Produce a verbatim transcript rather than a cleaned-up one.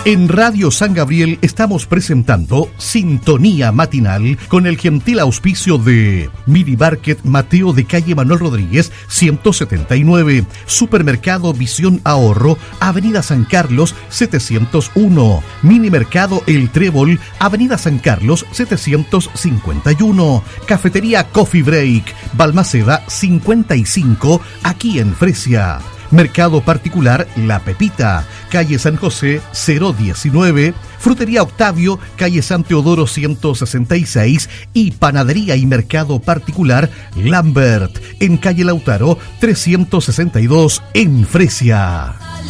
En Radio San Gabriel estamos presentando Sintonía Matinal con el gentil auspicio de Mini Market Mateo de calle Manuel Rodríguez ciento setenta y nueve, Supermercado Visión Ahorro, Avenida San Carlos setecientos uno, Mini Mercado El Trébol, Avenida San Carlos setecientos cincuenta y uno, Cafetería Coffee Break, Balmaceda cincuenta y cinco, aquí en Fresia. Mercado Particular La Pepita, calle San José cero diecinueve, Frutería Octavio, calle San Teodoro ciento sesenta y seis y Panadería y Mercado Particular Lambert, en calle Lautaro trescientos sesenta y dos en Fresia.